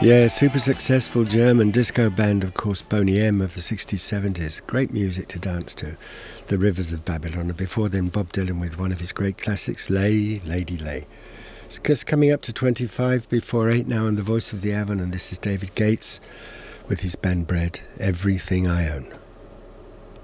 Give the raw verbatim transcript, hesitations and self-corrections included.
Yeah, super successful German disco band, of course, Boney M of the sixties, seventies. Great music to dance to. The Rivers of Babylon, and before then Bob Dylan with one of his great classics, Lay, Lady Lay. It's just coming up to twenty-five before eight now on The Voice of the Avon, and this is David Gates with his band Bread, Everything I Own.